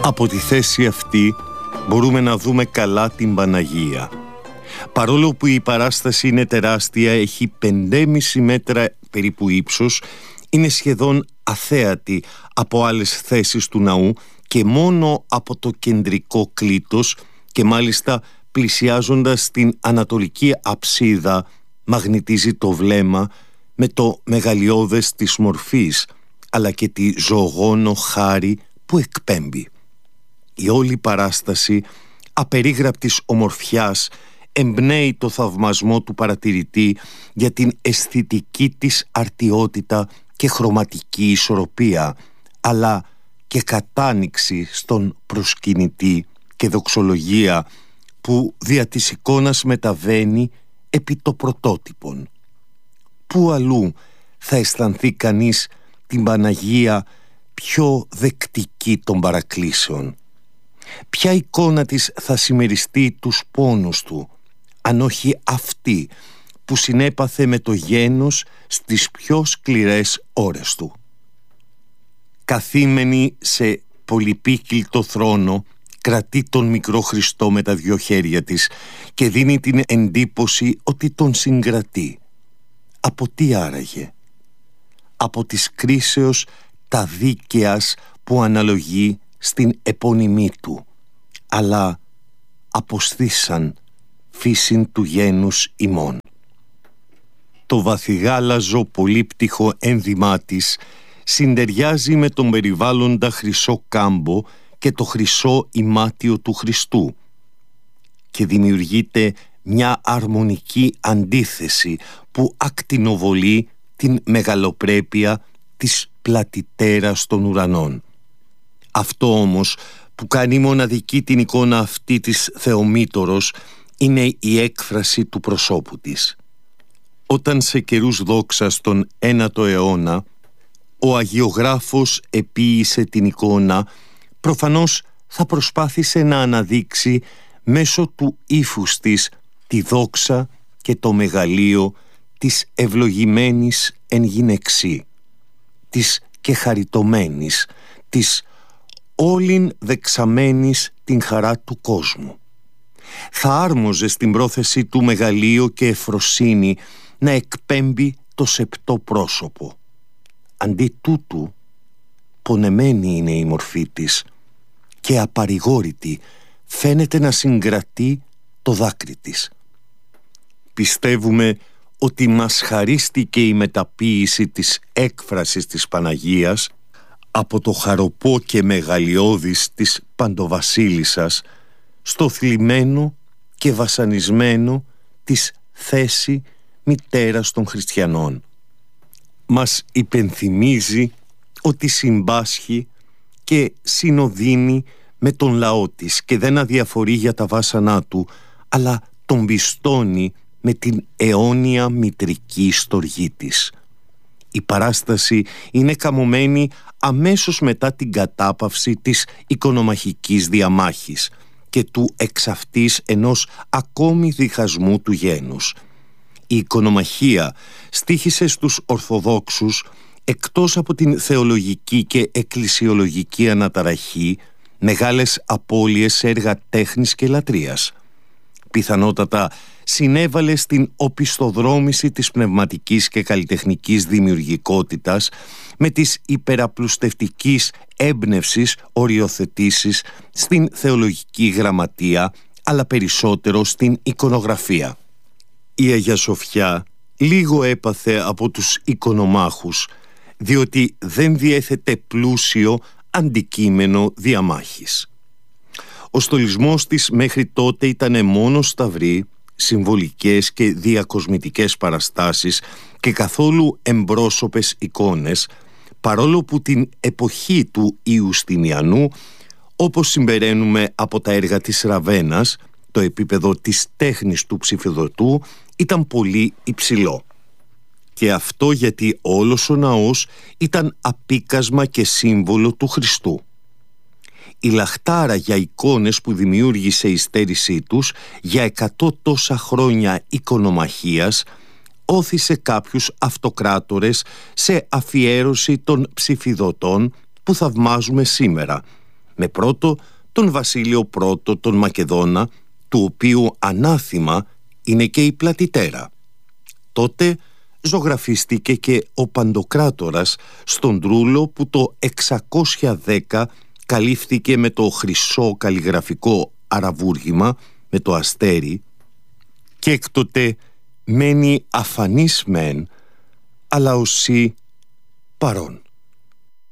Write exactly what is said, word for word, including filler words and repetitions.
Από τη θέση αυτή μπορούμε να δούμε καλά την Παναγία. Παρόλο που η παράσταση είναι τεράστια, έχει πεντέμισι μέτρα περίπου ύψος, είναι σχεδόν αθέατη από άλλες θέσεις του ναού και μόνο από το κεντρικό κλίτος, και μάλιστα πλησιάζοντας την ανατολική αψίδα μαγνητίζει το βλέμμα με το μεγαλειώδες της μορφής, αλλά και τη ζωγόνο χάρη που εκπέμπει. Η όλη παράσταση απερίγραπτης ομορφιάς εμπνέει το θαυμασμό του παρατηρητή για την αισθητική της αρτιότητα και χρωματική ισορροπία, αλλά και κατάνοιξη στον προσκυνητή και δοξολογία που δια της εικόνας μεταβαίνει επί το πρωτότυπον. Πού αλλού θα αισθανθεί κανείς την Παναγία πιο δεκτική των παρακλήσεων? Ποια εικόνα της θα συμμεριστεί τους πόνους του, αν όχι αυτή που συνέπαθε με το γένος στις πιο σκληρές ώρες του? Καθήμενη σε πολυπίκλητο θρόνο, κρατεί τον μικρό Χριστό με τα δυο χέρια της και δίνει την εντύπωση ότι τον συγκρατεί. Από τι άραγε? Από της κρίσεως τα δίκαιας που αναλογεί στην επώνυμή του, αλλά αποστήσαν φύσιν του γένους ημών. Το βαθυγάλαζο πολύπτυχο ένδυμά της συντεριάζει με τον περιβάλλοντα χρυσό κάμπο και το χρυσό ημάτιο του Χριστού και δημιουργείται μια αρμονική αντίθεση που ακτινοβολεί την μεγαλοπρέπεια της πλατιτέρας των ουρανών. Αυτό όμως που κάνει μοναδική την εικόνα αυτή της Θεομήτωρος είναι η έκφραση του προσώπου της. Όταν σε καιρούς δόξας τον ένατο αιώνα ο αγιογράφος επίησε την εικόνα, προφανώς θα προσπάθησε να αναδείξει μέσω του ύφους της τη δόξα και το μεγαλείο της ευλογημένης εν γυναιξή, της και χαριτωμένης, της όλην δεξαμένης την χαρά του κόσμου. Θα άρμοζε στην πρόθεση του μεγαλείο και εφροσύνη να εκπέμπει το σεπτό πρόσωπο. Αντί τούτου, πονεμένη είναι η μορφή της και απαρηγόρητη φαίνεται να συγκρατεί το δάκρυ της. Πιστεύουμε ότι μας χαρίστηκε η μεταποίηση της έκφρασης της Παναγίας από το χαροπό και μεγαλειώδης της Παντοβασίλισσας στο θλιμμένο και βασανισμένο της θέση μητέρας των χριστιανών. Μας υπενθυμίζει ότι συμπάσχει και συνοδύνει με τον λαό της και δεν αδιαφορεί για τα βάσανά του, αλλά τον πιστώνει με την αιώνια μητρική στοργή της. Η παράσταση είναι καμωμένη αμέσως μετά την κατάπαυση της οικονομαχικής διαμάχης και του εξ αυτής ενός ακόμη διχασμού του γένους. Η οικονομαχία στοίχησε στους Ορθοδόξους, εκτός από την θεολογική και εκκλησιολογική αναταραχή, μεγάλες απώλειες σε έργα τέχνης και λατρείας. Πιθανότατα συνέβαλε στην οπισθοδρόμηση της πνευματικής και καλλιτεχνικής δημιουργικότητας με της υπεραπλουστευτικής έμπνευσης οριοθετήσεις στην θεολογική γραμματεία, αλλά περισσότερο στην εικονογραφία. Η Αγία Σοφιά λίγο έπαθε από τους οικονομάχους, διότι δεν διέθετε πλούσιο αντικείμενο διαμάχης. Ο στολισμός της μέχρι τότε ήταν μόνο σταυροί, συμβολικές και διακοσμητικές παραστάσεις και καθόλου εμπρόσωπες εικόνες, παρόλο που την εποχή του Ιουστινιανού, όπως συμπεραίνουμε από τα έργα της Ραβένας, το επίπεδο της τέχνης του ψηφιδωτού ήταν πολύ υψηλό. Και αυτό γιατί όλος ο ναός ήταν απίκασμα και σύμβολο του Χριστού. Η λαχτάρα για εικόνες που δημιούργησε η στέρησή τους για εκατό τόσα χρόνια οικονομαχίας όθησε κάποιους αυτοκράτορες σε αφιέρωση των ψηφιδωτών που θαυμάζουμε σήμερα, με πρώτο τον Βασίλειο Πρώτο τον Μακεδόνα, του οποίου ανάθημα είναι και η πλατητέρα. Τότε ζωγραφίστηκε και ο Παντοκράτορας στον Τρούλο, που το εξακόσια δέκα καλύφθηκε με το χρυσό καλλιγραφικό αραβούργημα με το αστέρι, και έκτοτε μένει αφανής μεν, αλλά οσί παρών.